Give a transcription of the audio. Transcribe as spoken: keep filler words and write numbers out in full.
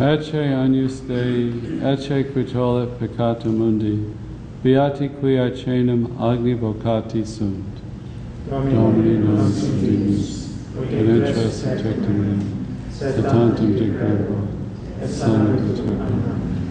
Ecce agnus Dei, ecce qui tollit peccatum mundi, beati qui aecenum agni vocati sunt. Domini nos dimus, et intres tectum, et tantum decrebo, et sanum tecum.